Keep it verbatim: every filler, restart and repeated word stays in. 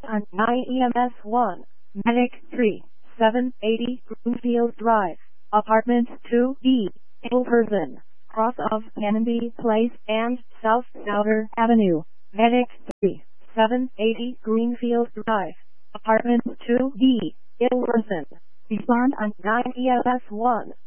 on nine E M S one, Medic three, seven eighty Greenfield Drive, Apartment two B, Hilversum, cross of Canby Place and South Souter Avenue, Medic three, seven eighty Greenfield Drive, Apartment two B, Hilversum. Respond on nine E M S one.